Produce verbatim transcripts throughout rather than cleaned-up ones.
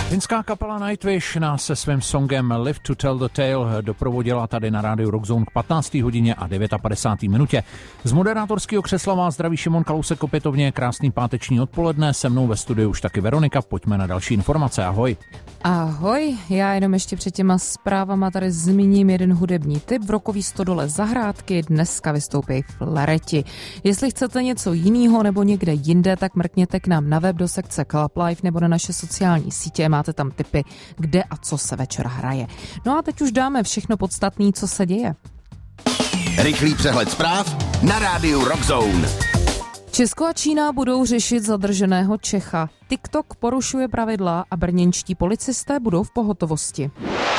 Finská kapela Nightwish nás se svým songem Live to Tell the Tale doprovodila tady na rádiu Rockzone k patnácté hodině a padesát devět minutě. Z moderátorského křesla vás zdraví Šimon Kalousek opětovně, krásný páteční odpoledne, se mnou ve studiu už taky Veronika, pojďme na další informace, ahoj. Ahoj, já jenom ještě před těma zprávama tady zmíním jeden hudební tip. V rokový stodole Zahrádky dneska vystoupí Flareti. Jestli chcete něco jiného nebo někde jinde, tak mrkněte k nám na web do sekce Club Life nebo na naše sociální sítě, máte tam tipy, kde a co se večer hraje. No a teď už dáme všechno podstatné, co se děje. Rychlý přehled zpráv na rádiu Rockzone. Česko a Čína budou řešit zadrženého Čecha. TikTok porušuje pravidla a brněnští policisté budou v pohotovosti.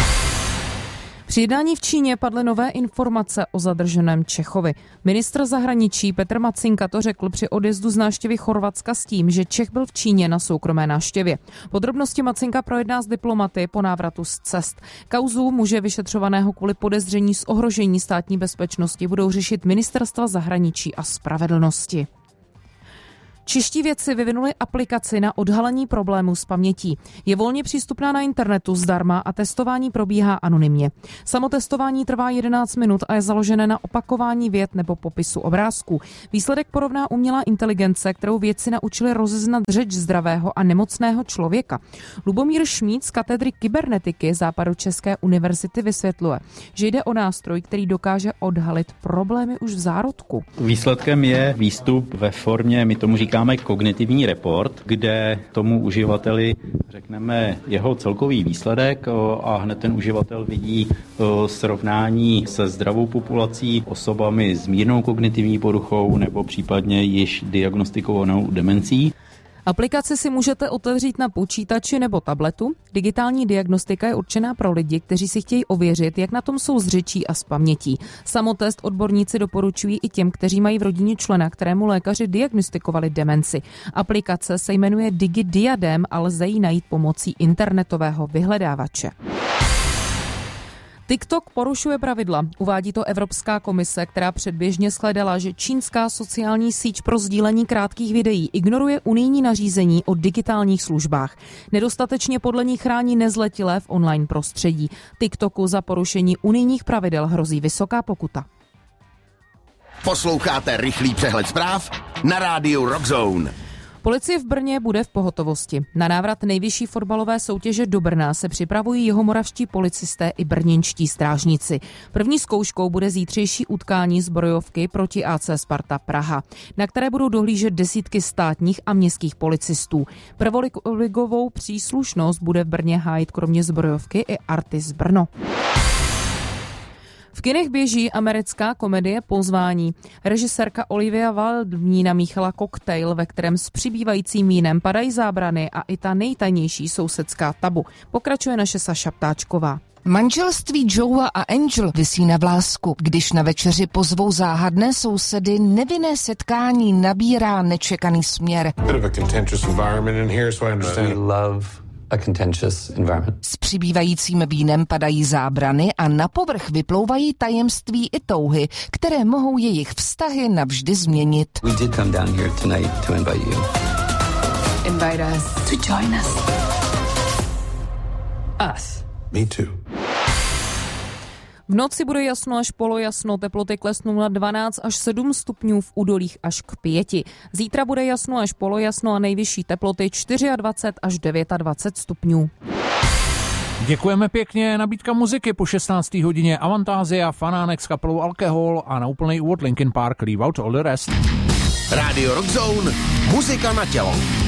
Při jednání v Číně padly nové informace o zadrženém Čechovi. Ministr zahraničí Petr Macinka to řekl při odjezdu z návštěvy Chorvatska s tím, že Čech byl v Číně na soukromé návštěvě. Podrobnosti Macinka projedná s diplomaty po návratu z cest. Kauzu muže vyšetřovaného kvůli podezření z ohrožení státní bezpečnosti budou řešit ministerstva zahraničí a spravedlnosti. Čeští vědci vyvinuli aplikaci na odhalení problémů s pamětí. Je volně přístupná na internetu zdarma a testování probíhá anonymně. Samotestování trvá jedenáct minut a je založené na opakování vět nebo popisu obrázků. Výsledek porovná umělá inteligence, kterou vědci naučili rozeznat řeč zdravého a nemocného člověka. Lubomír Šmíd z katedry kybernetiky Západočeské univerzity vysvětluje, že jde o nástroj, který dokáže odhalit problémy už v zárodku. Výsledkem je výstup ve formě, my tomu říkáme kognitivní report, kde tomu uživateli řekneme jeho celkový výsledek a hned ten uživatel vidí srovnání se zdravou populací, osobami s mírnou kognitivní poruchou nebo případně již diagnostikovanou demencí. Aplikaci si můžete otevřít na počítači nebo tabletu. Digitální diagnostika je určená pro lidi, kteří si chtějí ověřit, jak na tom jsou s řečí a s pamětí. Samotest odborníci doporučují i těm, kteří mají v rodině člena, kterému lékaři diagnostikovali demenci. Aplikace se jmenuje DigiDiadem a lze ji najít pomocí internetového vyhledávače. TikTok porušuje pravidla, uvádí to Evropská komise, která předběžně shledala, že čínská sociální síť pro sdílení krátkých videí ignoruje unijní nařízení o digitálních službách. Nedostatečně podle ní chrání nezletilé v online prostředí. TikToku za porušení unijních pravidel hrozí vysoká pokuta. Posloucháte rychlý přehled zpráv na rádiu Rockzone. Policie v Brně bude v pohotovosti. Na návrat nejvyšší fotbalové soutěže do Brna se připravují jihomoravští policisté i brněnští strážníci. První zkouškou bude zítřejší utkání zbrojovky proti A C Sparta Praha, na které budou dohlížet desítky státních a městských policistů. Prvoligovou příslušnost bude v Brně hájit kromě zbrojovky i Artis Brno. V kinech běží americká komedie Pozvání. Režisérka Olivia Wilde v ní namíchala koktejl, ve kterém s přibývajícím vínem padají zábrany a i ta nejtajnější sousedská tabu. Pokračuje naše Saša Ptáčková. Manželství Joea a Angel visí na vlásku. Když na večeři pozvou záhadné sousedy, nevinné setkání nabírá nečekaný směr. S přibývajícím vínem padají zábrany a na povrch vyplouvají tajemství i touhy, které mohou jejich vztahy navždy změnit. We did come down here tonight to invite you. Invite us to join us. Us. Me too. V noci bude jasno až polojasno, teploty klesnou na dvanáct až sedm stupňů, v údolích až k pěti. Zítra bude jasno až polojasno a nejvyšší teploty dvacet čtyři až dvacet devět stupňů. Děkujeme pěkně, nabídka muziky po šestnácté hodině Avantázia, Fanánek s kapelou Alkohol a na úplný úvod Linkin Park Leave Out All the Rest. Radio Rockzone, muzika na tělo.